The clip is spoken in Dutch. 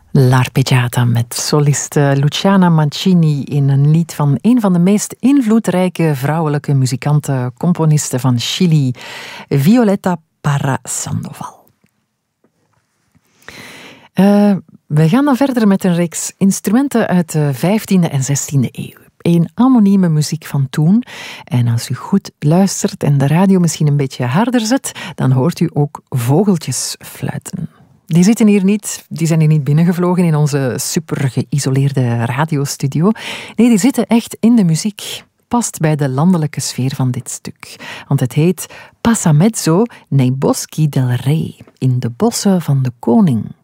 L'Arpeggiata met soliste Luciana Mancini in een lied van een van de meest invloedrijke vrouwelijke muzikanten, componisten van Chili, Violeta Parra Sandoval. We gaan dan verder met een reeks instrumenten uit de 15e en 16e eeuw. Een anonieme muziek van toen. En als u goed luistert en de radio misschien een beetje harder zet, dan hoort u ook vogeltjes fluiten. Die zitten hier niet, die zijn hier niet binnengevlogen in onze super geïsoleerde radiostudio. Nee, die zitten echt in de muziek. Past bij de landelijke sfeer van dit stuk. Want het heet Passamezzo nei boschi del re, in de bossen van de koning.